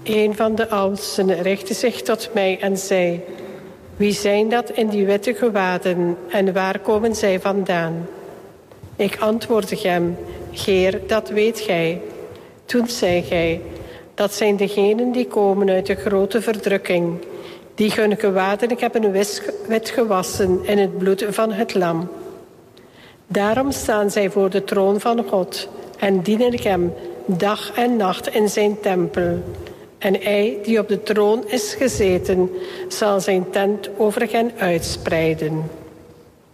Een van de oudsten richtte zich tot mij en zei: wie zijn dat in die witte gewaden en waar komen zij vandaan? Ik antwoordde hem: Heer, dat weet gij. Toen zei gij: dat zijn degenen die komen uit de grote verdrukking, die hun gewaden hebben wit gewassen in het bloed van het lam. Daarom staan zij voor de troon van God en dienen hem dag en nacht in zijn tempel. En hij die op de troon is gezeten, zal zijn tent over hen uitspreiden.